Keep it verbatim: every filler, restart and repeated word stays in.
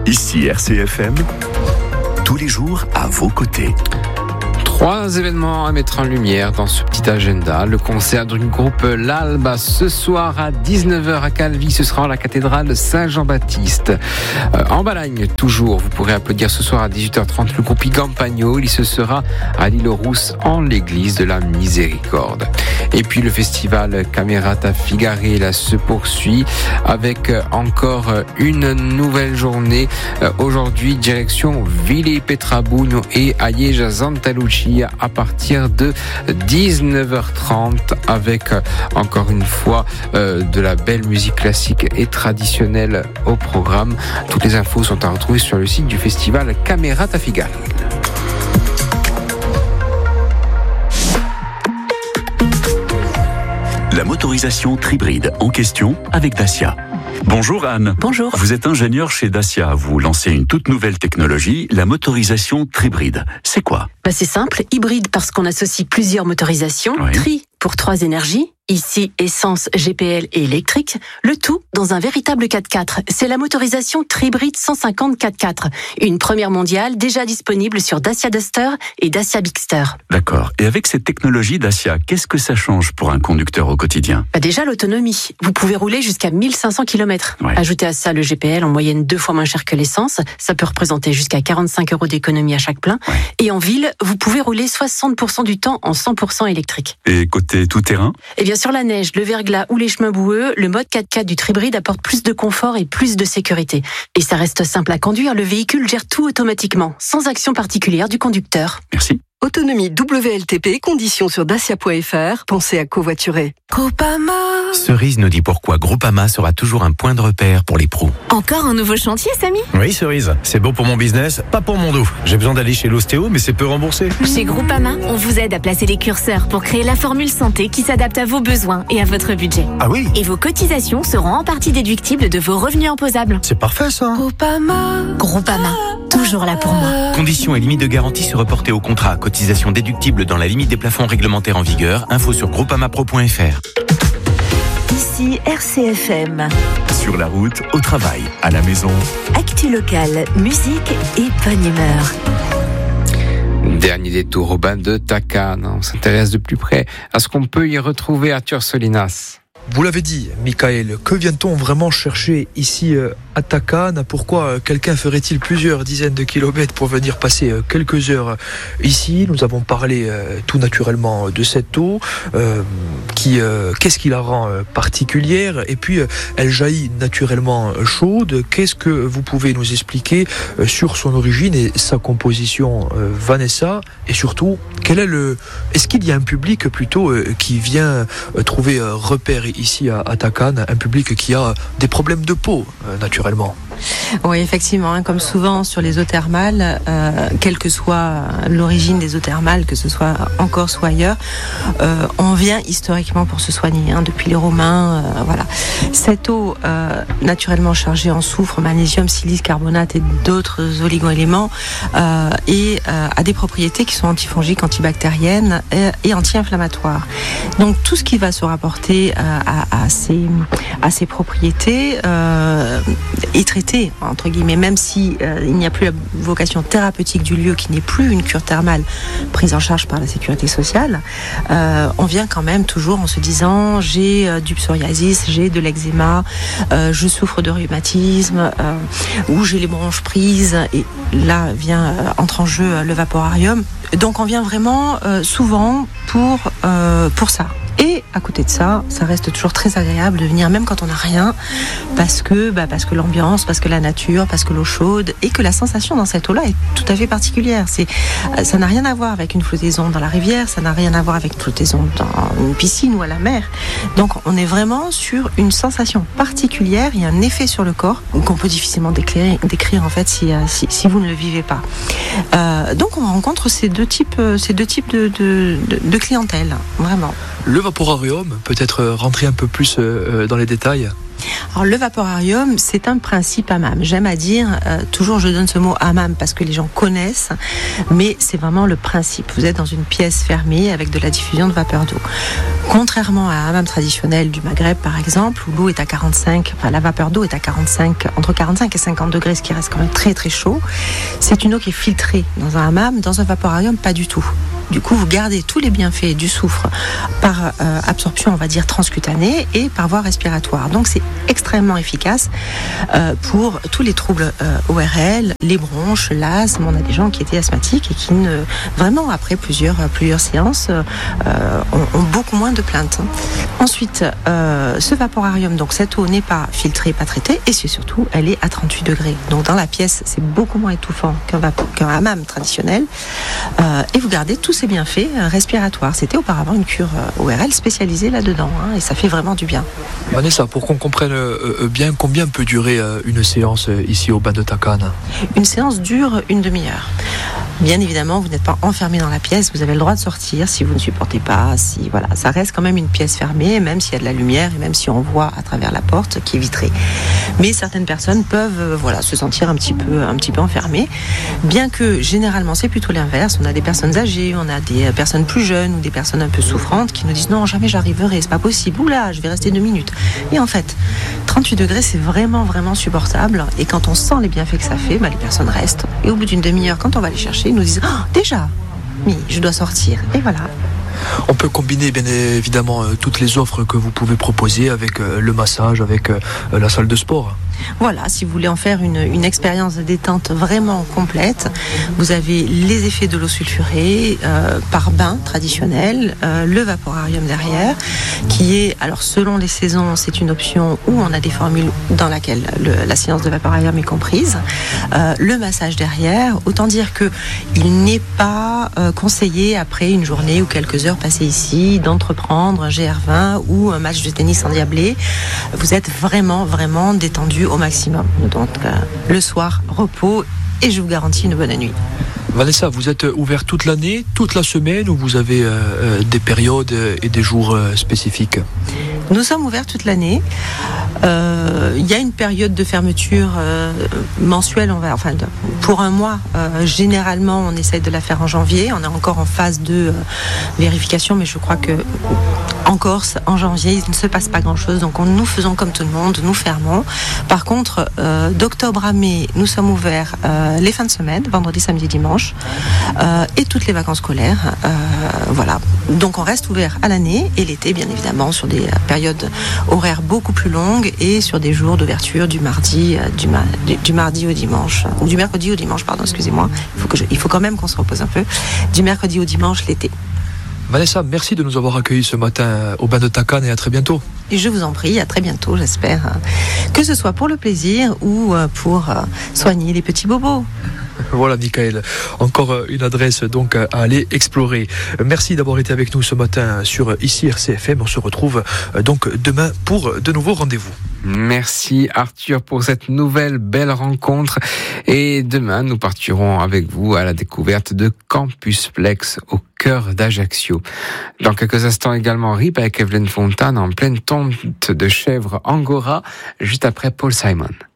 Ici R C F M, tous les jours à vos côtés. Trois événements à mettre en lumière dans ce petit agenda. Le concert du groupe L'Alba ce soir à dix-neuf heures à Calvi. Ce sera en la cathédrale Saint-Jean-Baptiste. Euh, en Balagne, toujours, vous pourrez applaudir ce soir à dix-huit heures trente le groupe Igampagno. Il se sera à l'île aux Rousses en l'église de la Miséricorde. Et puis le festival Camerata Figarella se poursuit avec encore une nouvelle journée. Euh, aujourd'hui, direction Ville Petrabugno et Aieja Zantalucci à partir de dix-neuf heures trente avec encore une fois euh, de la belle musique classique et traditionnelle au programme. Toutes les infos sont à retrouver sur le site du festival Camerata Figarella. La motorisation Tribride en question avec Dacia. Bonjour Anne. Bonjour. Vous êtes ingénieur chez Dacia. Vous lancez une toute nouvelle technologie, la motorisation Tribride. C'est quoi ? Bah c'est simple, hybride parce qu'on associe plusieurs motorisations, Oui. tri pour trois énergies, ici essence, G P L et électrique, le tout dans un véritable quatre-quatre. C'est la motorisation Tribride cent cinquante quatre-quatre, une première mondiale déjà disponible sur Dacia Duster et Dacia Bigster. D'accord. Et avec cette technologie Dacia, qu'est-ce que ça change pour un conducteur au quotidien ? Bah déjà l'autonomie, vous pouvez rouler jusqu'à mille cinq cents kilomètres. Ouais. Ajoutez à ça le G P L en moyenne deux fois moins cher que l'essence, ça peut représenter jusqu'à quarante-cinq euros d'économie à chaque plein. Ouais. Et en ville, vous pouvez rouler soixante pour cent du temps en cent pour cent électrique. Et côté tout-terrain ? Et bien sur la neige, le verglas ou les chemins boueux, le mode quatre-quatre du Tribride apporte plus de confort et plus de sécurité. Et ça reste simple à conduire, le véhicule gère tout automatiquement, sans action particulière du conducteur. Merci. Autonomie W L T P, conditions sur dacia point f r. Pensez à covoiturer. Groupama. Cerise nous dit pourquoi Groupama sera toujours un point de repère pour les pros. Encore un nouveau chantier, Samy ? Oui, Cerise, c'est bon pour mon business, pas pour mon dos. J'ai besoin d'aller chez l'ostéo, mais c'est peu remboursé. Chez Groupama, on vous aide à placer les curseurs pour créer la formule santé qui s'adapte à vos besoins et à votre budget. Ah oui ? Et vos cotisations seront en partie déductibles de vos revenus imposables. C'est parfait ça. Groupama. Groupama, toujours là pour moi. Conditions et limites de garantie se reporter au contrat. Cotisation déductible dans la limite des plafonds réglementaires en vigueur. Info sur groupamapro point f r. Ici R C F M. Sur la route, au travail, à la maison. Actu locale, musique et bonne humeur. Dernier détour au bain de Takane. On s'intéresse de plus près à ce qu'on peut y retrouver. Arthur Solinas. Vous l'avez dit, Michael, que vient-on vraiment chercher ici à Takane ? Pourquoi quelqu'un ferait-il plusieurs dizaines de kilomètres pour venir passer quelques heures ici ? Nous avons parlé euh, tout naturellement de cette eau, euh, qui, euh, qu'est-ce qui la rend euh, particulière ? Et puis, euh, elle jaillit naturellement chaude. Qu'est-ce que vous pouvez nous expliquer euh, sur son origine et sa composition, euh, Vanessa ? Et surtout, quel est le... est-ce qu'il y a un public plutôt euh, qui vient euh, trouver euh, repère ici à, à Takane, un public qui a des problèmes de peau, euh, naturellement. Oui, effectivement, hein, comme souvent sur les eaux thermales, euh, quelle que soit l'origine des eaux thermales, que ce soit en Corse ou ailleurs, euh, on vient historiquement pour se soigner, hein, depuis les Romains, euh, voilà. Cette eau, euh, naturellement chargée en soufre, magnésium, silice, carbonate et d'autres oligo-éléments, euh, et euh, a des propriétés qui sont antifongiques, antibactériennes et, et anti-inflammatoires. Donc tout ce qui va se rapporter euh, à, à, ces, à ces propriétés euh, est traité, entre guillemets, même si euh, il n'y a plus la vocation thérapeutique du lieu, qui n'est plus une cure thermale prise en charge par la sécurité sociale, euh, on vient quand même toujours en se disant j'ai euh, du psoriasis, j'ai de l'eczéma, euh, je souffre de rhumatisme, euh, ou j'ai les bronches prises, et là vient euh, entre en jeu euh, le vaporarium. Donc on vient vraiment euh, souvent pour, euh, pour ça. Et à côté de ça, ça reste toujours très agréable de venir, même quand on n'a rien, parce que, bah, parce que l'ambiance, parce que la nature, parce que l'eau chaude, et que la sensation dans cette eau-là est tout à fait particulière. C'est, ça n'a rien à voir avec une flottaison dans la rivière, ça n'a rien à voir avec une flottaison dans une piscine ou à la mer. Donc on est vraiment sur une sensation particulière, il y a un effet sur le corps qu'on peut difficilement décrire, décrire en fait si, si, si vous ne le vivez pas. Euh, donc on rencontre ces deux types, ces deux types de, de, de, de clientèle, vraiment. Le vaporarium, peut-être rentrer un peu plus dans les détails. Alors le vaporarium, c'est un principe hammam. J'aime à dire, euh, toujours je donne ce mot hammam parce que les gens connaissent, mais c'est vraiment le principe. Vous êtes dans une pièce fermée avec de la diffusion de vapeur d'eau. Contrairement à un hammam traditionnel du Maghreb par exemple, où l'eau est à quarante-cinq, enfin la vapeur d'eau est à quarante-cinq, entre quarante-cinq et cinquante degrés, ce qui reste quand même très très chaud. C'est une eau qui est filtrée dans un hammam, dans un vaporarium pas du tout. Du coup, vous gardez tous les bienfaits du soufre par euh, absorption, on va dire, transcutanée et par voie respiratoire. Donc, c'est extrêmement efficace euh, pour tous les troubles euh, O R L, les bronches, l'asthme. On a des gens qui étaient asthmatiques et qui, ne, vraiment, après plusieurs, plusieurs séances, euh, ont, ont beaucoup moins de plaintes. Ensuite, euh, ce vaporarium, donc cette eau n'est pas filtrée, pas traitée, et c'est surtout, elle est à trente-huit degrés. Donc, dans la pièce, c'est beaucoup moins étouffant qu'un, vapor, qu'un hammam traditionnel. Euh, et vous gardez tous ces bienfaits respiratoires. C'était auparavant une cure O R L spécialisée là-dedans, hein, et ça fait vraiment du bien. Vanessa, pour qu'on comprenne euh, bien, combien peut durer euh, une séance euh, ici au bain de Takan? Une séance dure une demi-heure. Bien évidemment, vous n'êtes pas enfermé dans la pièce, vous avez le droit de sortir si vous ne supportez pas. Si, voilà, ça reste quand même une pièce fermée, même s'il y a de la lumière et même si on voit à travers la porte qui est vitrée. Mais certaines personnes peuvent euh, voilà, se sentir un petit peu, un petit peu enfermées, bien que généralement c'est plutôt l'inverse. On a des personnes âgées, on a des personnes plus jeunes ou des personnes un peu souffrantes qui nous disent non, jamais j'arriverai, c'est pas possible, oula, je vais rester deux minutes. Et en fait, trente-huit degrés, c'est vraiment, vraiment supportable. Et quand on sent les bienfaits que ça fait, bah, les personnes restent. Et au bout d'une demi-heure, quand on va les chercher, ils nous disent oh, déjà, oui, je dois sortir. Et voilà. On peut combiner bien évidemment euh, toutes les offres que vous pouvez proposer avec euh, le massage, avec euh, la salle de sport. Voilà, si vous voulez en faire une, une expérience de détente vraiment complète, vous avez les effets de l'eau sulfurée euh, par bain traditionnel, euh, le vaporarium derrière, qui est, alors selon les saisons, c'est une option où on a des formules dans laquelle le, la séance de vaporarium est comprise, euh, le massage derrière, autant dire que il n'est pas euh, conseillé après une journée ou quelques heures passées ici d'entreprendre un G R vingt ou un match de tennis endiablé. Vous êtes vraiment, vraiment détendu au maximum. Donc euh, le soir, repos, et je vous garantis une bonne nuit. Vanessa, vous êtes ouvert toute l'année, toute la semaine, ou vous avez euh, des périodes et des jours euh, spécifiques? Nous sommes ouverts toute l'année. Euh, il y a une période de fermeture euh, mensuelle, on va, enfin, de, pour un mois. Euh, généralement, on essaye de la faire en janvier. On est encore en phase de euh, vérification, mais je crois que en Corse, en janvier, il ne se passe pas grand-chose. Donc, on, nous faisons comme tout le monde, nous fermons. Par contre, euh, d'octobre à mai, nous sommes ouverts euh, les fins de semaine, vendredi, samedi, dimanche, euh, et toutes les vacances scolaires. Euh, voilà. Donc, on reste ouvert à l'année et l'été, bien évidemment, sur des périodes horaires beaucoup plus longues et sur des jours d'ouverture du mardi, euh, du, ma- du, du mardi au dimanche, ou du mercredi au dimanche, pardon, excusez-moi. Il faut, que je, il faut quand même qu'on se repose un peu. Du mercredi au dimanche, l'été. Vanessa, merci de nous avoir accueillis ce matin au bain de Takan et à très bientôt. Et je vous en prie, à très bientôt, j'espère. Que ce soit pour le plaisir ou pour soigner les petits bobos. Voilà, Michael. Encore une adresse donc à aller explorer. Merci d'avoir été avec nous ce matin sur ici R C F M. On se retrouve donc demain pour de nouveaux rendez-vous. Merci Arthur pour cette nouvelle belle rencontre. Et demain, nous partirons avec vous à la découverte de Campus Plex au cœur d'Ajaccio. Dans quelques instants également, R I P avec Evelyne Fontane en pleine tonte de chèvre Angora, juste après Paul Simon.